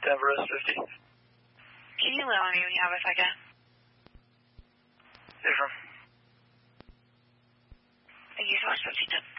Denver S50. Can you allow me when you have a second? Different. Thank you so much, 52.